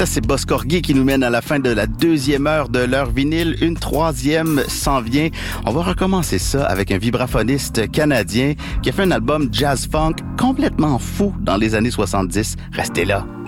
ça, c'est Boss Corgi qui nous mène à la fin de la deuxième heure de l'heure vinyle. Une troisième s'en vient. On va recommencer ça avec un vibraphoniste canadien qui a fait un album jazz funk complètement fou dans les années 70. Restez là.